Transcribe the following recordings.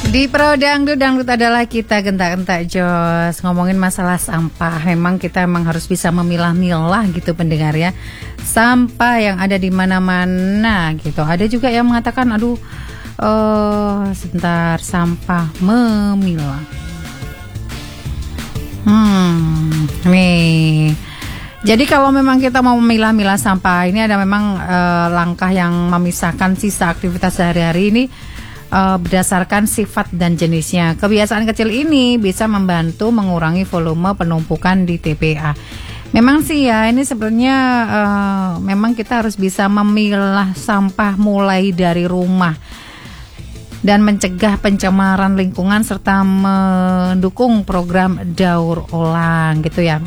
Di Pro Dangdut adalah kita gentak-gentak jos. Ngomongin masalah sampah, memang kita harus bisa memilah-milah gitu pendengar ya. Sampah yang ada di mana-mana gitu. Ada juga yang mengatakan sebentar, sampah memilah. Nih. Jadi kalau memang kita mau memilah-milah sampah, ini ada memang langkah yang memisahkan sisa aktivitas sehari-hari ini berdasarkan sifat dan jenisnya. Kebiasaan kecil ini bisa membantu mengurangi volume penumpukan di TPA. Memang sih ya, ini sebenarnya memang kita harus bisa memilah sampah mulai dari rumah dan mencegah pencemaran lingkungan serta mendukung program daur ulang gitu ya.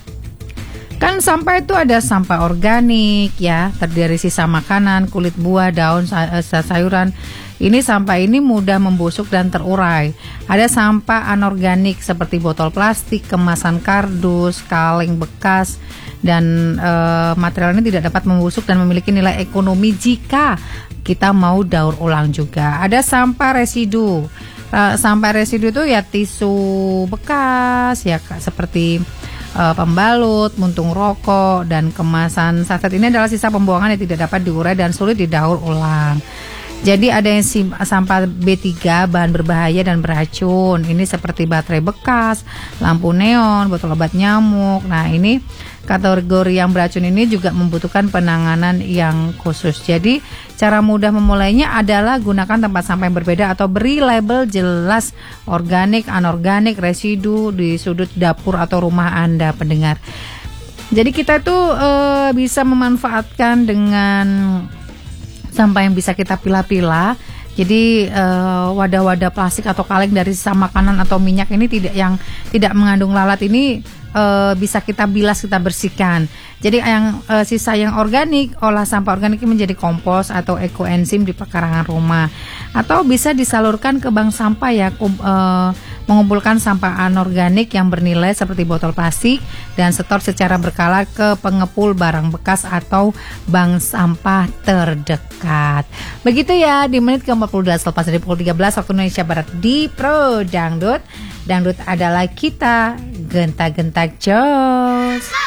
Kan sampah itu ada sampah organik ya, terdiri dari sisa makanan, kulit buah, daun, sayuran. Ini sampah ini mudah membusuk dan terurai. Ada sampah anorganik seperti botol plastik, kemasan kardus, kaleng bekas, dan material ini tidak dapat membusuk dan memiliki nilai ekonomi jika kita mau daur ulang juga. Ada sampah residu. Sampah residu itu ya tisu bekas ya seperti pembalut, muntung rokok, dan kemasan saset. Ini adalah sisa pembuangan yang tidak dapat diurai dan sulit didaur ulang. Jadi ada yang sampah B3, bahan berbahaya dan beracun. Ini seperti baterai bekas, lampu neon, botol obat nyamuk. Nah, ini kategori yang beracun ini juga membutuhkan penanganan yang khusus. Jadi cara mudah memulainya adalah gunakan tempat sampah yang berbeda atau beri label jelas organik, anorganik, residu di sudut dapur atau rumah Anda pendengar. Jadi kita tuh bisa memanfaatkan dengan sampah yang bisa kita pilah-pilah. Jadi wadah-wadah plastik atau kaleng dari sisa makanan atau minyak ini tidak mengandung lalat ini bisa kita bilas, kita bersihkan. Jadi yang sisa yang organik, olah sampah organik ini menjadi kompos atau ekoenzim di pekarangan rumah. Atau bisa disalurkan ke bank sampah ya, mengumpulkan sampah anorganik yang bernilai seperti botol plastik dan setor secara berkala ke pengepul barang bekas atau bank sampah terdekat. Begitu ya, di menit ke-42 selepas dari pukul 13 waktu Indonesia Barat di Pro Dangdut. Dangdut adalah kita gentak-gentak jos.